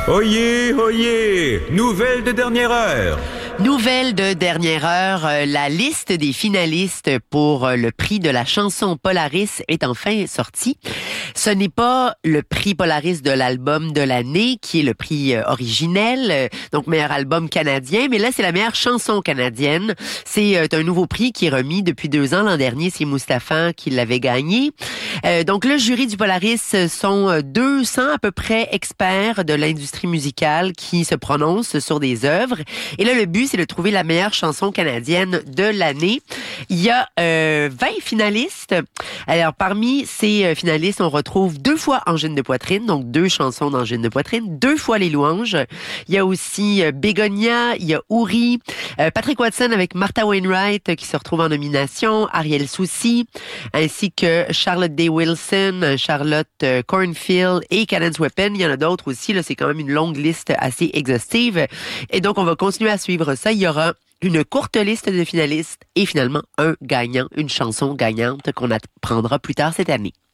Oyez, oyez, nouvelle de dernière heure. Nouvelle de dernière heure, la liste des finalistes pour le prix de la chanson Polaris est enfin sortie. Ce n'est pas le prix Polaris de l'album de l'année qui est le prix originel, donc meilleur album canadien, mais là c'est la meilleure chanson canadienne. C'est un nouveau prix qui est remis depuis 2 ans. L'an dernier, c'est Mustapha qui l'avait gagné. Donc le jury du Polaris sont 200 à peu près experts de l'industrie musicale qui se prononcent sur des œuvres. Et là, le but, c'est de trouver la meilleure chanson canadienne de l'année. Il y a 20 finalistes. Alors, parmi ces finalistes, on retrouve 2 fois Angine de poitrine, donc 2 chansons d'Angine de poitrine, 2 fois Les Louanges. Il y a aussi Bégonia, il y a Ouri, Patrick Watson avec Martha Wainwright qui se retrouve en nomination, Ariel Soucy, ainsi que Charlotte Day Wilson, Charlotte Cornfield et Cadence Weapon. Il y en a d'autres aussi. Là, c'est quand même une longue liste assez exhaustive. Et donc, on va continuer à suivre ça. Il y aura une courte liste de finalistes et finalement un gagnant, une chanson gagnante qu'on apprendra plus tard cette année.